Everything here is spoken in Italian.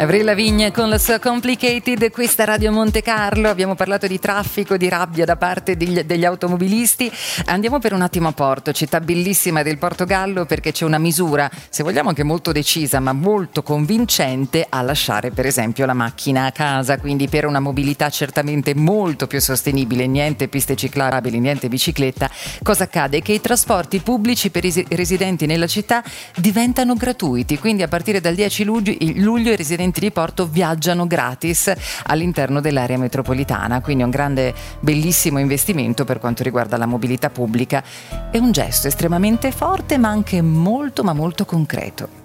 Avril Lavigne con la sua Complicated, questa Radio Monte Carlo. Abbiamo parlato di traffico, di rabbia da parte degli automobilisti. Andiamo per un attimo a Porto, città bellissima del Portogallo, perché c'è una misura, se vogliamo anche molto decisa ma molto convincente, a lasciare per esempio la macchina a casa, quindi per una mobilità certamente molto più sostenibile, niente piste ciclabili, niente bicicletta. Cosa accade? Che i trasporti pubblici per i residenti nella città diventano gratuiti, quindi a partire dal 10 luglio i residenti di Porto viaggiano gratis all'interno dell'area metropolitana, quindi un grande, bellissimo investimento per quanto riguarda la mobilità pubblica. È un gesto estremamente forte ma anche molto concreto.